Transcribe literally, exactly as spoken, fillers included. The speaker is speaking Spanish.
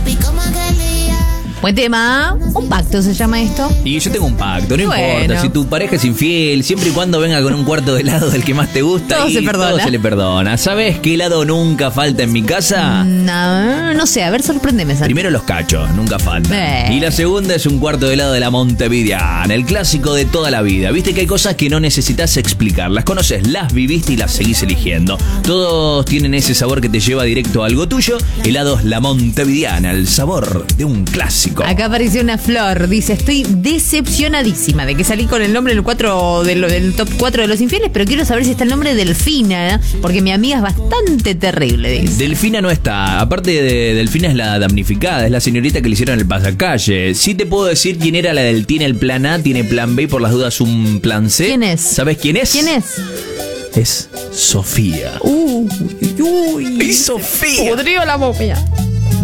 Buen tema, un pacto se llama esto. Y yo tengo un pacto, no Bueno. importa. Si tu pareja es infiel, siempre y cuando venga con un cuarto de helado del que más te gusta, Todo y se perdona. todo se le perdona. ¿Sabes qué helado nunca falta en mi casa? No, no sé, a ver, sorpréndeme, Santi. Primero los cachos, nunca faltan. Eh. Y la segunda es un cuarto de helado de la Montevideana, el clásico de toda la vida. Viste que hay cosas que no necesitas explicar. Las conoces, las viviste y las seguís eligiendo. Todos tienen ese sabor que te lleva directo a algo tuyo. Helados La Montevideana, el sabor de un clásico. Acá apareció una flor, dice, estoy decepcionadísima de que salí con el nombre del, cuatro de lo- del top cuatro de los infieles, pero quiero saber si está el nombre de Delfina, ¿eh? Porque mi amiga es bastante terrible, dice. Delfina no está. Aparte de Delfina es la damnificada, es la señorita que le hicieron el pasacalle. Sí te puedo decir quién era la del tiene el plan A, tiene plan B y por las dudas un plan C. ¿Quién es? ¿Sabes quién es? ¿Quién es? Es Sofía. Uy, uy. ¡Y Sofía! Podrido la momia.